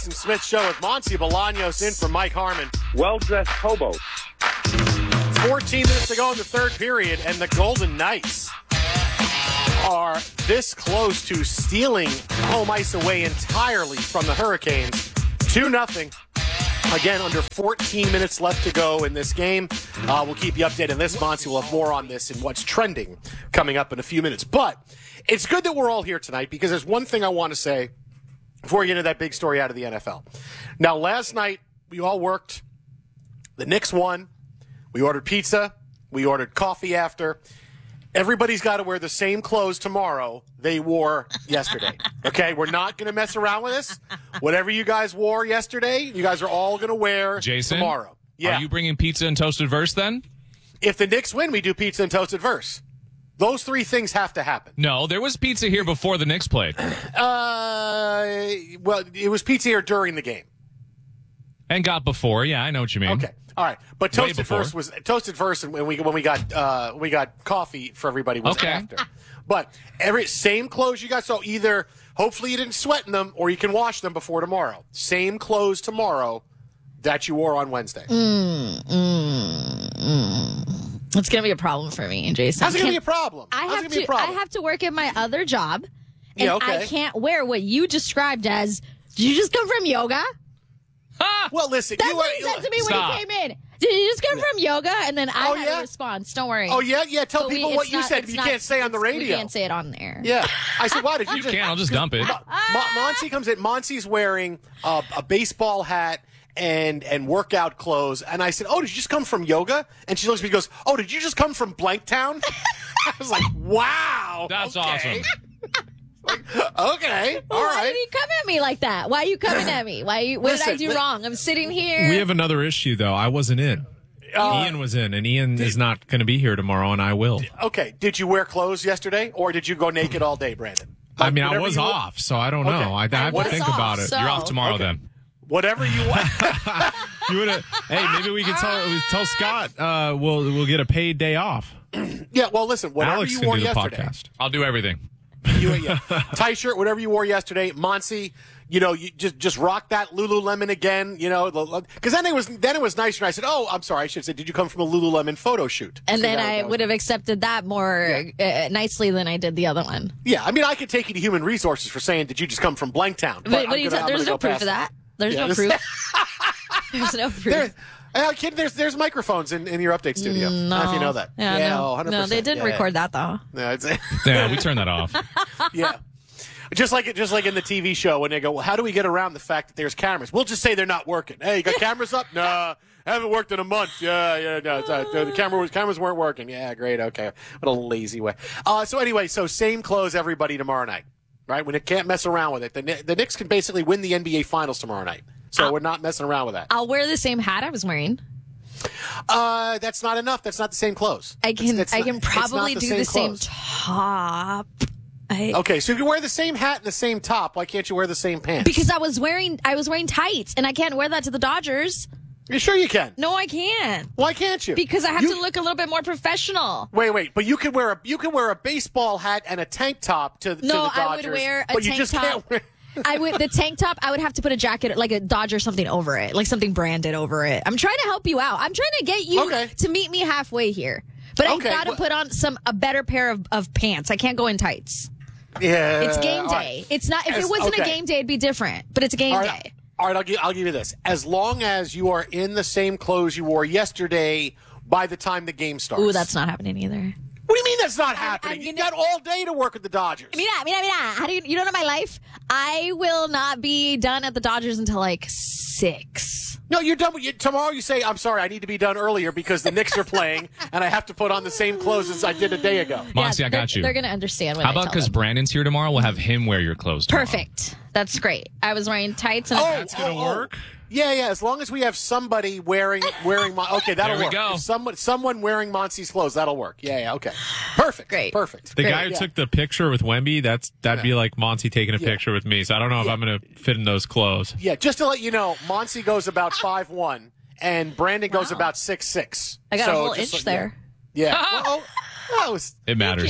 Smith Show with Monty Bolaños in for Mike Harmon. Well-dressed hobo. 14 minutes to go in the third period, and the Golden Knights are this close to stealing home ice away entirely from the Hurricanes. 2-0. Again, under 14 minutes left to go in this game. We'll keep you updated on this, Monty. We'll have more on this and what's trending coming up in a few minutes. But it's good that we're all here tonight because there's one thing I want to say before we get into that big story out of the NFL. Now, last night, we all worked. The Knicks won. We ordered pizza. We ordered coffee after. Everybody's got to wear the same clothes tomorrow they wore yesterday. Okay? We're not going to mess around with this. Whatever you guys wore yesterday, you guys are all going to wear tomorrow. Yeah. Are you bringing pizza and toasted verse then? If the Knicks win, we do pizza and toasted verse. Those three things have to happen. No, there was pizza here before the Knicks played. Well, it was pizza here during the game. And got before. Yeah, I know what you mean. Okay. All right. But toasted verse and when we got coffee for everybody was after. But same clothes you got. So either hopefully you didn't sweat in them or you can wash them before tomorrow. Same clothes tomorrow that you wore on Wednesday. It's going to be a problem for me, Jason. How's it going to be a problem? I have to work at my other job, and I can't wear what you described as, did you just come from yoga? Well, listen. That's what he said to me when he came in. Did you just come from yoga? And then I had a response. Don't worry. Oh, yeah? Yeah, tell people what you said. You can't say on the radio. You can't say it on there. Yeah. I said, why did you just... You can. I'll just dump it. Monty comes in. Monty's wearing a baseball hat and workout clothes. And I said, oh, did you just come from yoga? And she looks at me and goes, oh, did you just come from Blanktown? I was like, wow. That's awesome. Okay, all right. Why did you come at me like that? Why are you coming at me? What did I do wrong? I'm sitting here. We have another issue, though. I wasn't in. Ian was in, and Ian is not going to be here tomorrow, and I will. Okay. Did you wear clothes yesterday, or did you go naked all day, Brandon? I mean, I was off, so I don't know. I have to think about it. So. You're off tomorrow, then. Whatever you want. Hey, maybe we can tell Scott we'll get a paid day off. Yeah, well, listen, whatever Alex you wore can do the yesterday. podcast. I'll do everything. Tie shirt, whatever you wore yesterday. Monty, you just rock that Lululemon again, because then it was nice when I said, oh, I'm sorry, I should say, did you come from a Lululemon photo shoot? And then I would have accepted that more nicely than I did the other one. Yeah, I mean, I could take you to Human Resources for saying, did you just come from Blanktown? There's no proof of that. There's no proof. There's no proof. Kid, there's microphones in your update studio. No. I don't know if you know that. Yeah, no. 100%. No, they didn't record that, though. No, Yeah, we turned that off. Yeah. Just like in the TV show when they go, well, how do we get around the fact that there's cameras? We'll just say they're not working. Hey, you got cameras up? No, haven't worked in a month. Yeah, no, the cameras weren't working. Yeah, great, okay. What a lazy way. So anyway, same clothes everybody tomorrow night, right? When it can't mess around with it. The Knicks can basically win the NBA Finals tomorrow night. So we're not messing around with that. I'll wear the same hat I was wearing. That's not enough. That's not the same clothes. I can probably do the same top. Okay, so you can wear the same hat and the same top. Why can't you wear the same pants? Because I was wearing tights, and I can't wear that to the Dodgers. You sure you can? No, I can't. Why can't you? Because I have to look a little bit more professional. Wait, but you can wear a baseball hat and a tank top to the Dodgers. I would wear a but tank you just top. Can't wear. The tank top, I would have to put a jacket, like a Dodger something over it, like something branded over it. I'm trying to help you out. I'm trying to get you to meet me halfway here. But I got to put on a better pair of pants. I can't go in tights. Yeah. It's game day. Right. It's not. If it wasn't a game day, it'd be different. But it's game day. All right, I'll give you this. As long as you are in the same clothes you wore yesterday by the time the game starts. Ooh, that's not happening either. What do you mean that's not happening? You got all day to work with the Dodgers. Mira. How do you don't know my life? I will not be done at the Dodgers until like 6. No, you're done. Tomorrow you say, I'm sorry, I need to be done earlier because the Knicks are playing and I have to put on the same clothes as I did a day ago. Monty, I got you. They're going to understand when How about because Brandon's here tomorrow, we'll have him wear your clothes tomorrow. Perfect. That's great. I was wearing tights and that's going to work? Yeah. As long as we have somebody wearing okay, that'll there we work. Go. Someone wearing Monty's clothes, that'll work. Yeah. Okay. Perfect. Great. Perfect. The guy who took the picture with Wemby, that'd be like Monty taking a picture with me. So I don't know if I'm going to fit in those clothes. Yeah. Just to let you know, Monty goes about 5'1", and Brandon goes about 6'6". I got a whole inch there. Yeah. It matters. Wow.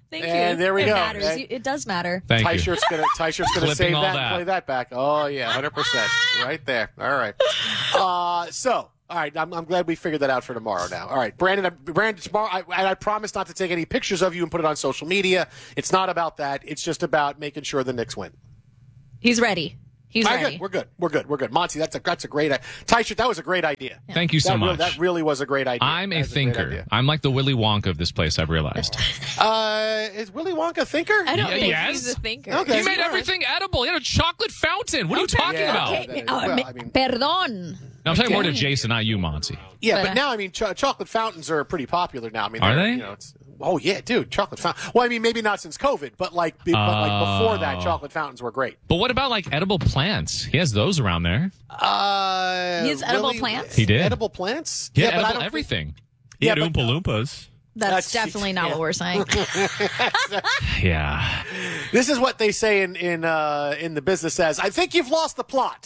Thank you. And there we it go. Matters. And It does matter. Thank Ty you. Shirt's gonna Clipping save all that that. and play that back. Oh yeah, 100%. Right there. All right. All right. I'm glad we figured that out for tomorrow. Now, all right, Brandon. Tomorrow, I promise not to take any pictures of you and put it on social media. It's not about that. It's just about making sure the Knicks win. He's ready. He's All right, ready. good. We're good. Monty, that's a great idea. Ty Shirt, that was a great idea. Thank you so much. That really was a great idea. I'm a That was great thinker. idea. I'm like the Willy Wonka of this place, I've realized. Is Willy Wonka a thinker? I don't think yes. he's a thinker. Okay. He made everything edible. He had a chocolate fountain. What are you talking Yeah, about? okay. Okay. Well, I mean- Perdón. No, I'm talking more to Jason, not you, Monty. Yeah, But, but now, I mean, chocolate fountains are pretty popular now. I mean, Are they're, they? You know, oh, yeah, dude, chocolate fountain. Well, I mean, maybe not since COVID, but like before that, chocolate fountains were great. But what about like edible plants? He has those around there. He has edible plants? He did. Edible plants? He had but I edible don't everything. He had Yeah, Oompa Loompas. That's That's- definitely not yeah. what we're saying. Yeah. This is what they say in the business as, I think you've lost the plot.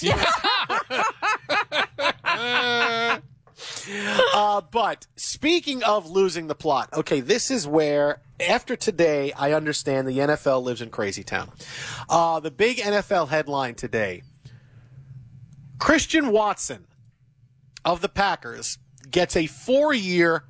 But speaking of losing the plot, okay, this is where, after today, I understand the NFL lives in crazy town. The big NFL headline today, Christian Watson of the Packers gets a 4-year,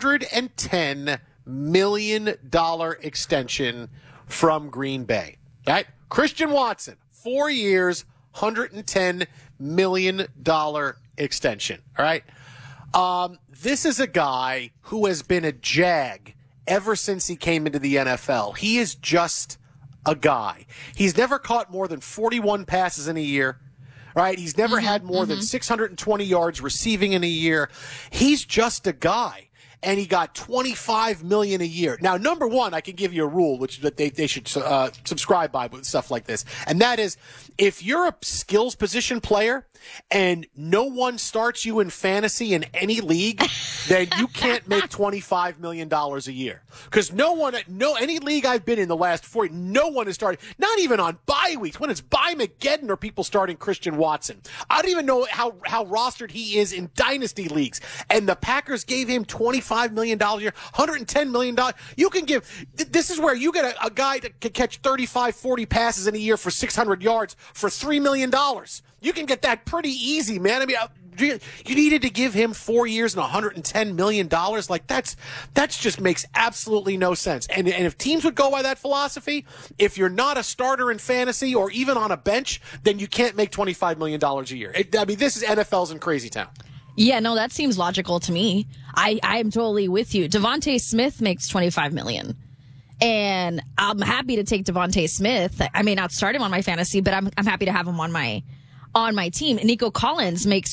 $110 million extension from Green Bay. Right? Christian Watson, 4 years, $110 million extension. All right? This is a guy who has been a Jag ever since he came into the NFL. He is just a guy. He's never caught more than 41 passes in a year. Right? He's never had more than 620 yards receiving in a year. He's just a guy. And he got $25 million a year. Now, number one, I can give you a rule, which that they should subscribe by with stuff like this, and that is, if you're a skills position player and no one starts you in fantasy in any league, then you can't make $25 million a year. Because any league I've been in the last 4 years, no one has started, not even on bye weeks. When it's bye Mageddon, are people starting Christian Watson. I don't even know how rostered he is in dynasty leagues. And the Packers gave him $25 million a year, $110 million. You can give, this is where you get a guy that can catch 35, 40 passes in a year for 600 yards for $3 million. You can get that pretty easy, man. I mean, you needed to give him 4 years and $110 million. Like that just makes absolutely no sense. And if teams would go by that philosophy, if you're not a starter in fantasy or even on a bench, then you can't make $25 million a year. This is NFL's in crazy town. Yeah, no, that seems logical to me. I am totally with you. Devontae Smith makes $25 million. And I'm happy to take Devontae Smith. I may not start him on my fantasy, but I'm happy to have him on my team. Nico Collins makes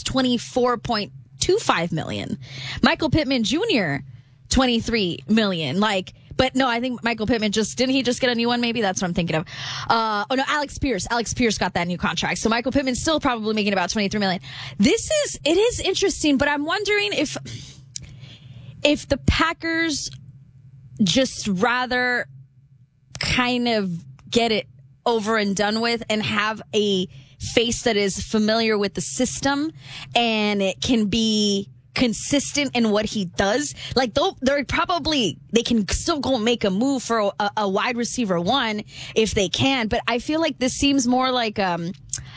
$24.25 million. Michael Pittman Jr., $23 million. But no, I think Michael Pittman didn't he just get a new one? Maybe that's what I'm thinking of. Alex Pierce. Alex Pierce got that new contract. So Michael Pittman's still probably making about $23 million. It is interesting, but I'm wondering if the Packers just rather kind of get it over and done with and have a face that is familiar with the system and it can be consistent in what he does. Like they can still go make a move for a wide receiver one if they can, but I feel like this seems more like a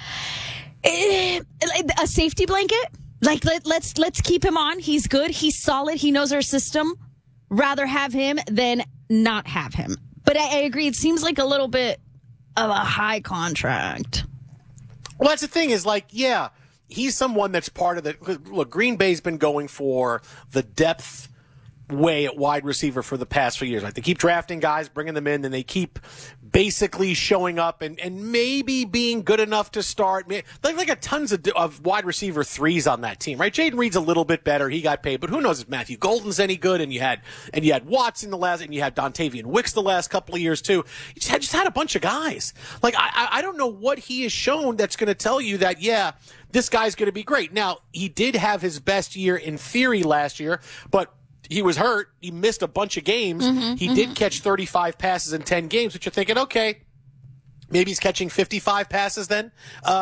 safety blanket. Like let's keep him on. He's good. He's solid. He knows our system. Rather have him than not have him. But I agree. It seems like a little bit of a high contract. Well, that's the thing is yeah, he's someone that's part of the look. Green Bay's been going for the depth way at wide receiver for the past few years. Like they keep drafting guys, bringing them in, and they keep basically showing up and maybe being good enough to start. Like a tons of wide receiver threes on that team, right? Jaden Reed's a little bit better. He got paid, but who knows if Matthew Golden's any good? And you had Watson and you had Dontavian Wicks the last couple of years too. You just had a bunch of guys. Like I don't know what he has shown that's going to tell you that this guy's going to be great. Now he did have his best year in theory last year, but he was hurt. He missed a bunch of games. He did catch 35 passes in 10 games, but you're thinking, okay, maybe he's catching 55 passes then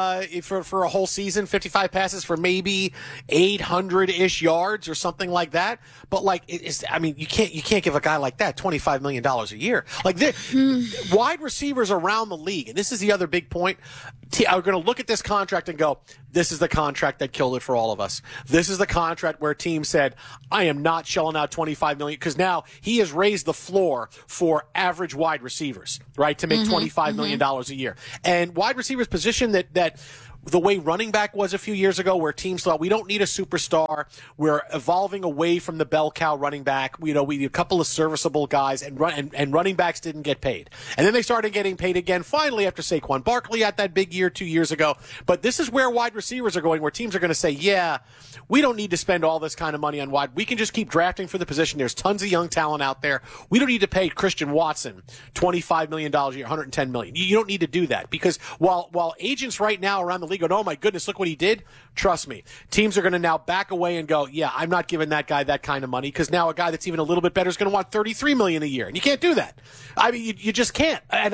for a whole season, 55 passes for maybe 800-ish yards or something like that. But like, you can't give a guy like that $25 million a year. Like wide receivers around the league, and this is the other big point. Are going to look at this contract and go, this is the contract that killed it for all of us. This is the contract where teams said, I am not shelling out $25 million, because now he has raised the floor for average wide receivers, right, to make $25 million a year. And wide receivers position that the way running back was a few years ago, where teams thought we don't need a superstar. We're evolving away from the bell cow running back. We need a couple of serviceable guys, and running backs didn't get paid. And then they started getting paid again finally after Saquon Barkley had that big year 2 years ago. But this is where wide receivers are going, where teams are going to say, yeah, we don't need to spend all this kind of money on wide. We can just keep drafting for the position. There's tons of young talent out there. We don't need to pay Christian Watson $25 million a year, $110 million. You don't need to do that, because while agents right now around the league go, oh my goodness, look what he did. Trust me, teams are going to now back away and go, yeah, I'm not giving that guy that kind of money, because now a guy that's even a little bit better is going to want $33 million a year, and you can't do that. I mean, you just can't. And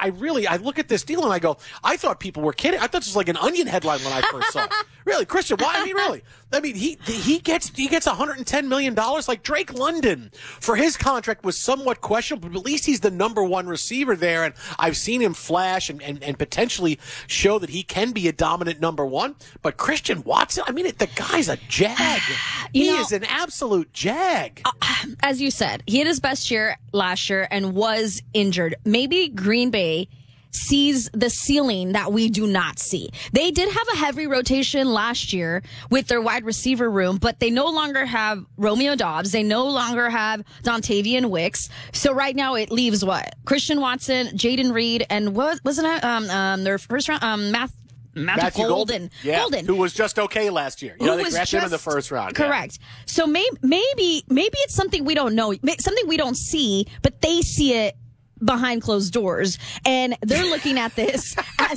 I look at this deal and I go, I thought people were kidding. I thought this was like an Onion headline when I first saw it. Really, Christian? Why? I mean, really? I mean, he gets $110 million. Like Drake London, for his contract was somewhat questionable, but at least he's the number one receiver there, and I've seen him flash and potentially show that he can be a dominant number one. But Christian Watson, I mean, the guy's a jag. He is an absolute jag. As you said, he had his best year last year and was injured. Maybe Green Bay sees the ceiling that we do not see. They did have a heavy rotation last year with their wide receiver room, but they no longer have Romeo Doubs. They no longer have Dontavian Wicks. So right now it leaves what? Christian Watson, Jaden Reed, and wasn't it their first round Matthew Golden. Yeah, Golden, who was just okay last year. They drafted him in the first round. Correct. Yeah. So maybe it's something we don't know, something we don't see, but they see it behind closed doors, and they're looking at this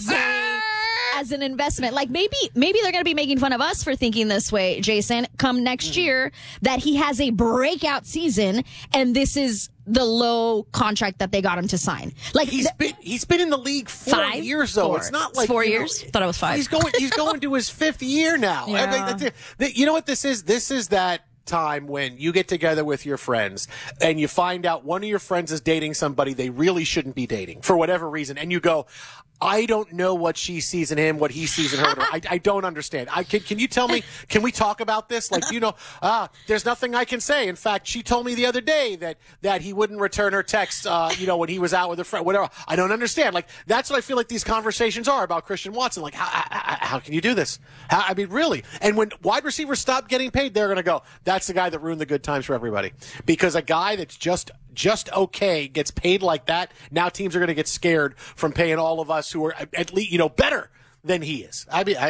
as an investment. Like maybe they're going to be making fun of us for thinking this way, Jason, come next year, that he has a breakout season and this is the low contract that they got him to sign. Like he's been in the league 4 years though. 4. It's not like 4 years. Thought it was 5. He's going to his 5th year now. Yeah. You know what this is? This is that time when you get together with your friends and you find out one of your friends is dating somebody they really shouldn't be dating for whatever reason, and you go, I don't know what she sees in him, what he sees in her. I don't understand. Can you tell me, can we talk about this? Like, there's nothing I can say. In fact, she told me the other day that he wouldn't return her text, when he was out with a friend, whatever. I don't understand. Like, that's what I feel like these conversations are about Christian Watson. Like, how can you do this? I mean, really? And when wide receivers stop getting paid, they're going to go, that's the guy that ruined the good times for everybody. Because a guy that's just okay gets paid like that, now teams are going to get scared from paying all of us who are at least better than he is. I mean,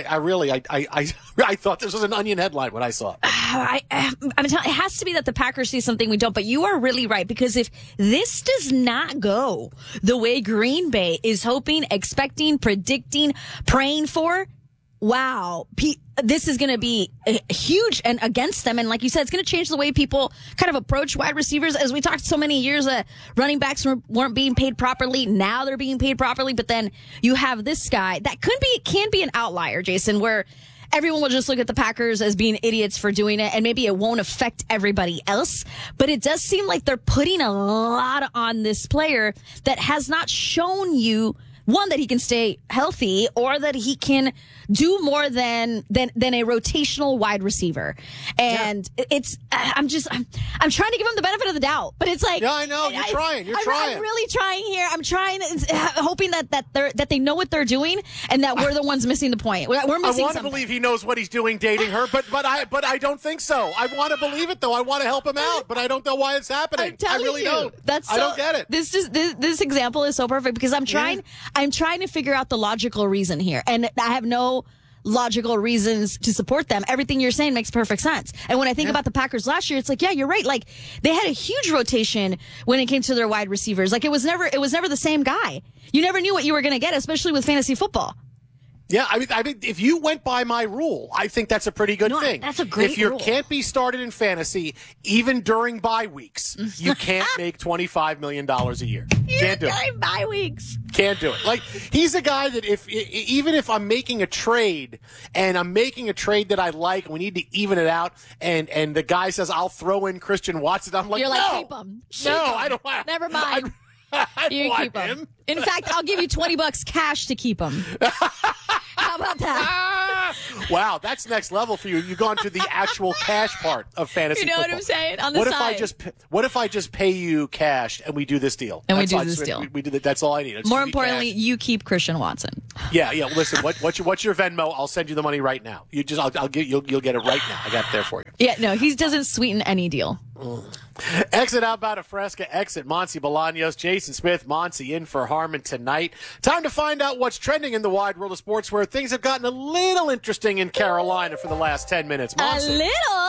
I thought this was an Onion headline when I saw it. I'm telling, it has to be that the Packers see something we don't. But you are really right, because if this does not go the way Green Bay is hoping, expecting, predicting, praying for, wow, this is going to be huge and against them. And like you said, it's going to change the way people kind of approach wide receivers. As we talked so many years, running backs weren't being paid properly. Now they're being paid properly. But then you have this guy that can be an outlier, Jason, where everyone will just look at the Packers as being idiots for doing it, and maybe it won't affect everybody else. But it does seem like they're putting a lot on this player that has not shown you, one, that he can stay healthy, or that he can do more than a rotational wide receiver. And I'm trying to give him the benefit of the doubt, but it's like, yeah, I know you're trying. I'm really trying here. I'm trying, hoping that they know what they're doing, and that we're the ones missing the point. We're missing. I want to believe he knows what he's doing dating her, but I don't think so. I want to believe it though. I want to help him out, but I don't know why it's happening. I really don't. I don't get it. This example is so perfect, because I'm trying to figure out the logical reason here, and I have no logical reasons to support them. Everything you're saying makes perfect sense. And when I think about the Packers last year, it's like, yeah, you're right. Like, they had a huge rotation when it came to their wide receivers. Like, it was never the same guy. You never knew what you were going to get, especially with fantasy football. Yeah, I mean, if you went by my rule, I think that's a pretty good thing. That's a great If you rule. can't be started in fantasy, even during bye weeks, you can't make $25 million a year. Can't do it. During bye weeks. Can't do it. Like, he's a guy that even if I'm making a trade and I'm making a trade that I like and we need to even it out and the guy says, I'll throw in Christian Watson, I'm like, You're like, no, keep him. no, I don't want Never mind. I You want keep him. him. In fact, I'll give you $20 cash to keep him. How about that? Wow, that's next level for you. You've gone to the actual cash part of fantasy You know football. what I'm saying? On the what side. What if I just pay you cash and we do this deal? And we That's do all- this deal. We do that. That's all I need. It's More gonna be importantly, cash. you keep Christian Watson. Yeah. Listen, what's your Venmo? I'll send you the money right now. I'll get you'll get it right now. I got it there for you. Yeah, no, he doesn't sweeten any deal. Exit outbound of Fresca, exit Monty Bolaños, Jason Smith, Monty in for Harmon tonight. Time to find out what's trending in the wide world of sports where things have gotten a little interesting in Carolina for the last 10 minutes. A Monty. little.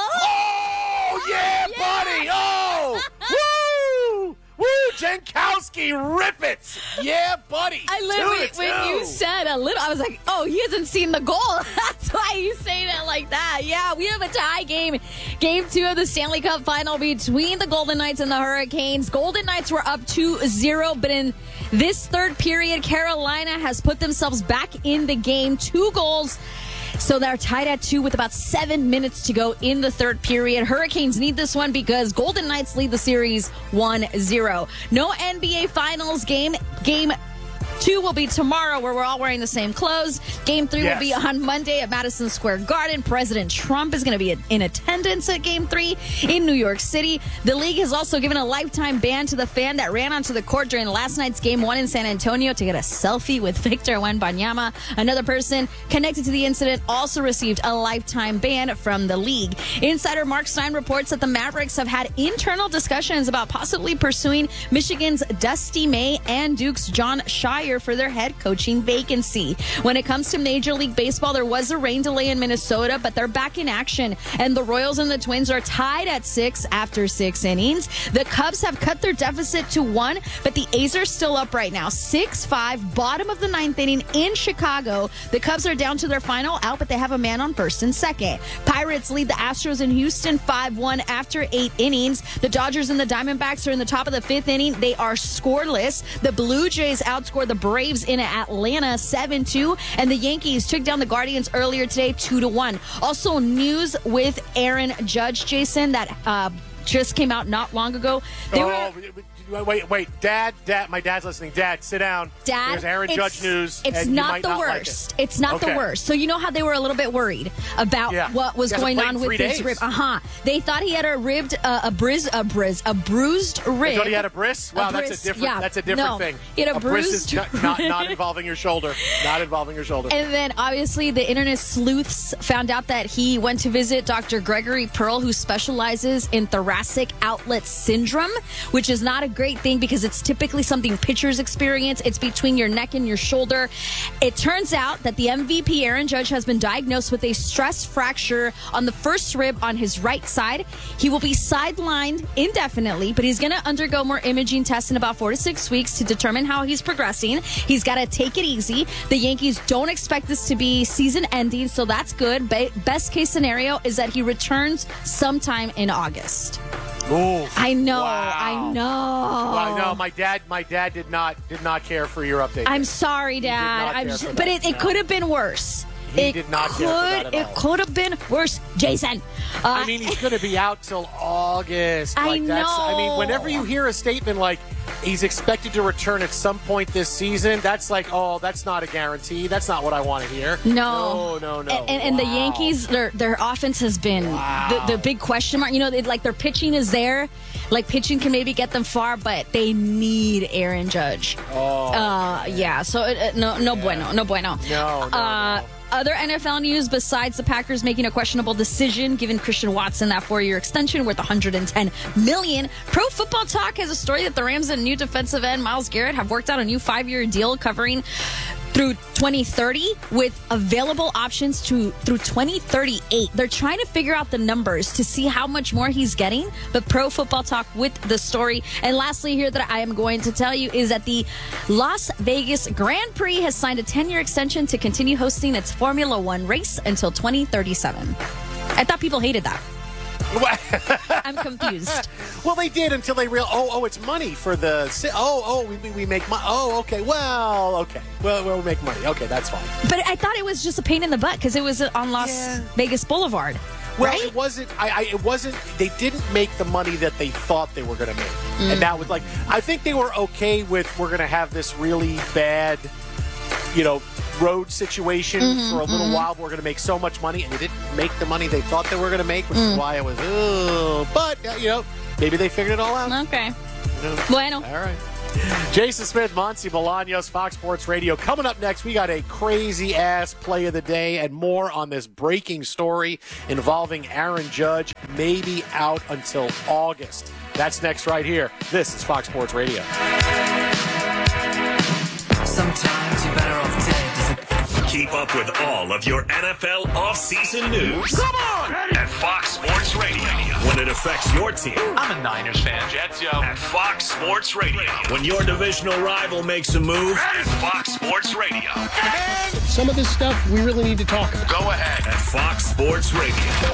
Oh, yeah, buddy. Oh, woo. Woo, Jankowski, rip it. Yeah, buddy. I literally, 2-2. when you said a little, I was like, oh, he hasn't seen the goal. That's why you say that like that. Yeah, we have a tie game. Game 2 of the Stanley Cup final between the Golden Knights and the Hurricanes. Golden Knights were up 2-0, but in this third period, Carolina has put themselves back in the game. 2 goals. So they're tied at 2 with about 7 minutes to go in the third period. Hurricanes need this one because Golden Knights lead the series 1-0. No NBA Finals game. Game 2 will be tomorrow where we're all wearing the same clothes. Game 3 will be on Monday at Madison Square Garden. President Trump is going to be in attendance at Game 3 in New York City. The league has also given a lifetime ban to the fan that ran onto the court during last night's Game 1 in San Antonio to get a selfie with Victor Wembanyama. Another person connected to the incident also received a lifetime ban from the league. Insider Mark Stein reports that the Mavericks have had internal discussions about possibly pursuing Michigan's Dusty May and Duke's John Shire for their head coaching vacancy. When it comes to Major League Baseball, there was a rain delay in Minnesota, but they're back in action, and the Royals and the Twins are tied at 6 after 6 innings. The Cubs have cut their deficit to 1, but the A's are still up right now, 6-5, bottom of the 9th inning in Chicago. The Cubs are down to their final out, but they have a man on first and second. Pirates lead the Astros in Houston 5-1 after 8 innings. The Dodgers and the Diamondbacks are in the top of the 5th inning. They are scoreless. The Blue Jays outscored the Braves in Atlanta 7-2, and the Yankees took down the Guardians earlier today 2-1. Also news with Aaron Judge, Jason, that just came out not long ago. Wait, Dad, my dad's listening. Dad, sit down. Dad, there's Aaron Judge news. It's and you not might the not like worst. it. It's not the worst. So you know how they were a little bit worried about what was He hasn't going played on in with 3 his days. rib. They thought he had a bruised rib. You thought he had a bris? Wow, that's a different thing. He had a bris is bruised not involving your shoulder. Not involving your shoulder. And then, obviously, the internet sleuths found out that he went to visit Dr. Gregory Pearl, who specializes in thoracic outlet syndrome, which is not a great thing because it's typically something pitchers experience. It's between your neck and your shoulder. It turns out that the MVP, Aaron Judge, has been diagnosed with a stress fracture on the first rib on his right side. He will be sidelined indefinitely, but he's going to undergo more imaging tests in about 4 to 6 weeks to determine how he's progressing. He's got to take it easy. The Yankees don't expect this to be season ending, so that's good. Best case scenario is that he returns sometime in August. Ooh, I know. wow. I know. Well, no, my dad did not care for your update. I'm sorry, Dad. But it could have been worse. He did not care for that at all. It could have been worse, Jason. I mean, he's going to be out till August. I know. Whenever you hear a statement like he's expected to return at some point this season, that's like, oh, that's not a guarantee. That's not what I want to hear. No. And the Wow. Yankees, their offense has been the big question mark. You know, their pitching is there. Like, pitching can maybe get them far, but they need Aaron Judge. Yeah. So, no bueno. No. Other NFL news besides the Packers making a questionable decision, giving Christian Watson that 4-year extension worth $110 million. Pro Football Talk has a story that the Rams and new defensive end Myles Garrett have worked out a new 5-year deal covering through 2030 with available options through 2038. They're trying to figure out the numbers to see how much more he's getting. But Pro Football Talk with the story. And lastly here that I am going to tell you is that the Las Vegas Grand Prix has signed a 10-year extension to continue hosting its Formula One race until 2037. I thought people hated that. I'm confused. Well, they did until they realized, it's money for the... we make money. Okay. Well, we'll make money. Okay, that's fine. But I thought it was just a pain in the butt because it was on Las Vegas Boulevard. Well, right? it wasn't. It wasn't. They didn't make the money that they thought they were going to make, and that was I think they were okay with we're going to have this really bad, road situation for a little while. But we're going to make so much money, and they didn't make the money they thought they were going to make, which is why it was. But maybe they figured it all out. Okay. Bueno. All right. Jason Smith, Monty Bolaños, Fox Sports Radio. Coming up next, we got a crazy-ass play of the day and more on this breaking story involving Aaron Judge, maybe out until August. That's next right here. This is Fox Sports Radio. Sometimes you're better off dead. Keep up with all of your NFL offseason news. Come on! At Fox Sports Radio. When it affects your team. I'm a Niners fan. Jets, yo. At Fox Sports Radio. When your divisional rival makes a move. At Fox Sports Radio. Some of this stuff we really need to talk about. Go ahead. At Fox Sports Radio.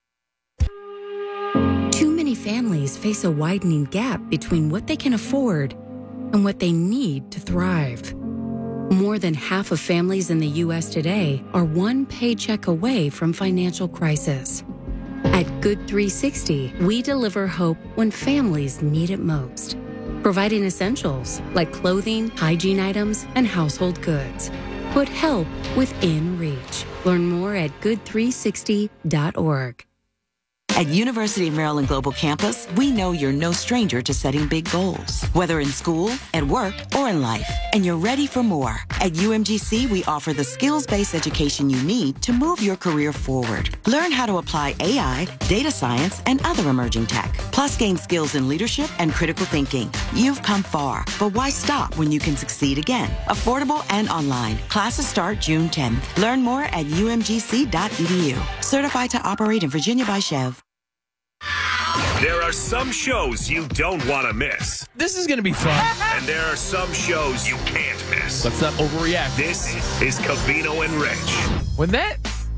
Too many families face a widening gap between what they can afford and what they need to thrive. More than half of families in the U.S. today are one paycheck away from financial crisis. At Good 360, we deliver hope when families need it most, providing essentials like clothing, hygiene items, and household goods. Put help within reach. Learn more at good360.org. At University of Maryland Global Campus, we know you're no stranger to setting big goals, whether in school, at work, or in life, and you're ready for more. At UMGC, we offer the skills-based education you need to move your career forward. Learn how to apply AI, data science, and other emerging tech, plus gain skills in leadership and critical thinking. You've come far, but why stop when you can succeed again? Affordable and online. Classes start June 10th. Learn more at umgc.edu. Certified to operate in Virginia by Chev. There are some shows you don't want to miss. This is going to be fun. And there are some shows you can't miss. Let's not overreact. This is Covino and Rich. When that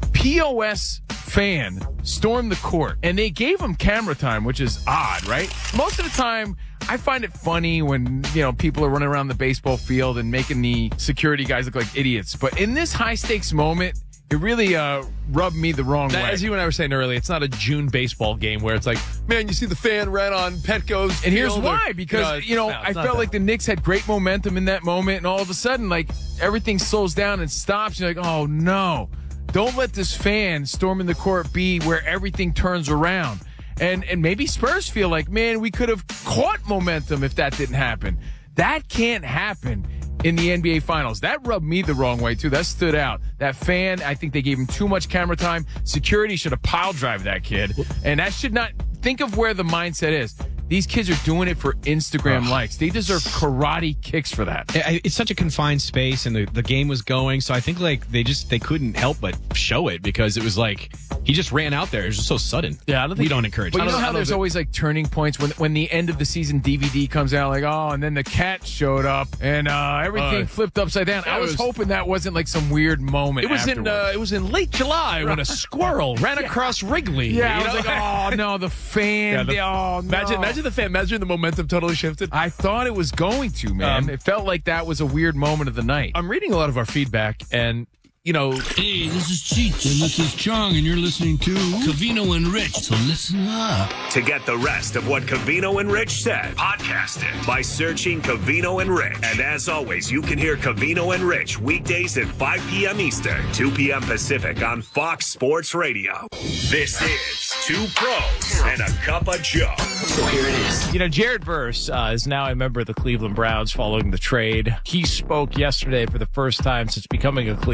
POS fan stormed the court and they gave him camera time, which is odd, right? Most of the time, I find it funny when, people are running around the baseball field and making the security guys look like idiots. But in this high-stakes moment, it really rubbed me the wrong way. As you and I were saying earlier, it's not a June baseball game where it's like, man, you see the fan ran on Petco's And here's field why, because, I felt like the Knicks had great momentum in that moment, and all of a sudden, everything slows down and stops. You're like, oh, no. Don't let this fan storming the court be where everything turns around. And maybe Spurs feel like, man, we could have caught momentum if that didn't happen. That can't happen in the NBA Finals. That rubbed me the wrong way, too. That stood out. That fan, I think they gave him too much camera time. Security should have pile drive that kid. And that should not... Think of where the mindset is. These kids are doing it for Instagram likes. They deserve karate kicks for that. It's such a confined space, and the game was going, so I think they couldn't help but show it because it was like he just ran out there. It was just so sudden. Yeah, I don't think we don't encourage. But you know how there's always turning points when the end of the season DVD comes out, and then the cat showed up and everything flipped upside down. I was hoping that wasn't some weird moment. It was in late July when a squirrel ran across Wrigley. Yeah, I was like, oh no, the fan. No. Imagine the fan. Imagine the momentum totally shifted. I thought it was going to, man. It felt like that was a weird moment of the night. I'm reading a lot of our feedback, and Hey, this is Cheech, and this is Chong, and you're listening to Covino and Rich, so listen up. To get the rest of what Covino and Rich said, podcast it by searching Covino and Rich. And as always, you can hear Covino and Rich weekdays at 5 p.m. Eastern, 2 p.m. Pacific on Fox Sports Radio. This is Two Pros and a Cup of Joe. So here it is. Jared Verse is now a member of the Cleveland Browns following the trade. He spoke yesterday for the first time since becoming a Cleveland Brown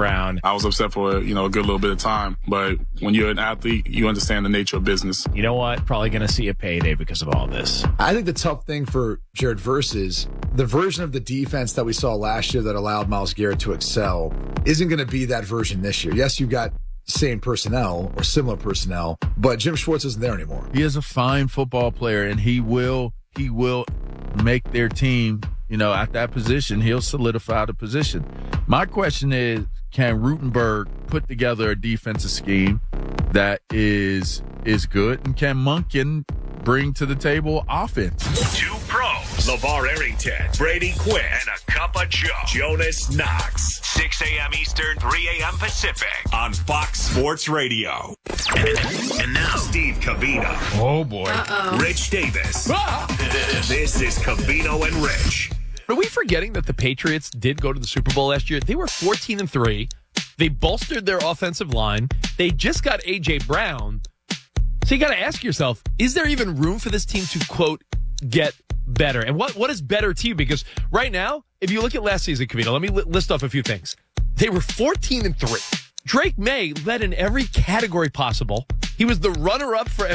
Brown. I was upset for a good little bit of time, but when you're an athlete, you understand the nature of business. You know what? Probably going to see a payday because of all this. I think the tough thing for Jared Verse is the version of the defense that we saw last year that allowed Myles Garrett to excel isn't going to be that version this year. Yes, you've got same personnel or similar personnel, but Jim Schwartz isn't there anymore. He is a fine football player, and he will make their team, at that position, he'll solidify the position. My question is, can Rutenberg put together a defensive scheme that is good, and can Monken bring to the table offense? Two pros, LeVar Arrington, Brady Quinn, and a cup of Joe, Jonas Knox. 6 a.m. Eastern, 3 a.m. Pacific on Fox Sports Radio. And now, Steve Covino. Oh, boy. Rich Davis. This is Covino and Rich. Are we forgetting that the Patriots did go to the Super Bowl last year? They were 14-3. They bolstered their offensive line. They just got A.J. Brown. So you got to ask yourself, is there even room for this team to, quote, get better? And what is better to you? Because right now, if you look at last season, Covino, let me list off a few things. They were 14-3. Drake May led in every category possible. He was the runner-up for